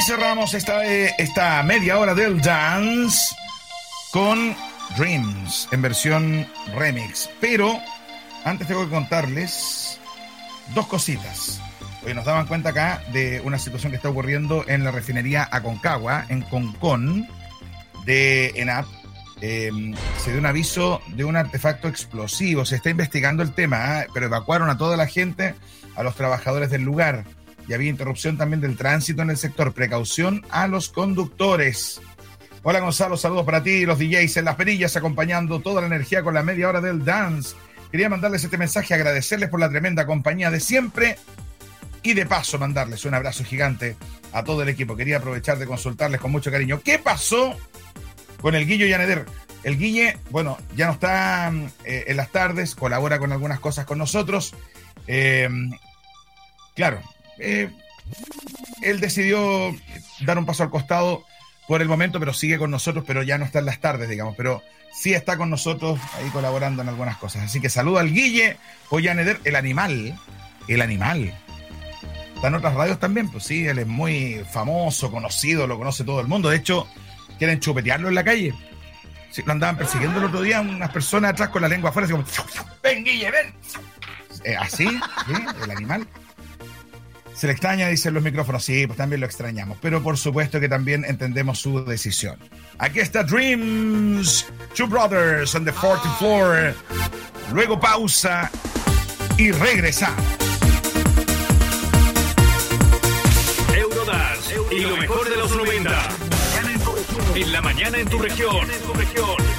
cerramos esta media hora del dance con Dreams en versión remix. Pero antes tengo que contarles dos cositas. Hoy nos daban cuenta acá de una situación que está ocurriendo en la refinería Aconcagua, en Concón, de ENAP. Se dio un aviso de un artefacto explosivo. Se está investigando el tema, pero evacuaron a toda la gente, a los trabajadores del lugar. Y había interrupción también del tránsito en el sector. Precaución a los conductores. Hola Gonzalo, saludos para ti, los DJs en las perillas, acompañando toda la energía con la media hora del dance. Quería mandarles este mensaje, agradecerles por la tremenda compañía de siempre y de paso mandarles un abrazo gigante a todo el equipo. Quería aprovechar de consultarles con mucho cariño. ¿Qué pasó con el Guille Yaneder? El Guille, bueno, ya no está en las tardes, colabora con algunas cosas con nosotros. Claro, él decidió dar un paso al costado por el momento, pero sigue con nosotros, pero ya no está en las tardes, digamos, pero sí está con nosotros ahí colaborando en algunas cosas. Así que saludo al Guille Ollaneder, el animal. Está en otras radios también, pues sí, él es muy famoso, conocido, lo conoce todo el mundo. De hecho, quieren chupetearlo en la calle. Sí, lo andaban persiguiendo el otro día unas personas atrás con la lengua afuera, así como, ven Guille, ven. Así, ¿sí? El animal. Se le extraña, dicen los micrófonos. Sí, pues también lo extrañamos. Pero por supuesto que también entendemos su decisión. Aquí está Dreams, Two Brothers on the 44. Luego pausa y regresamos. Eurodance y lo mejor de los 90. En la mañana en tu región.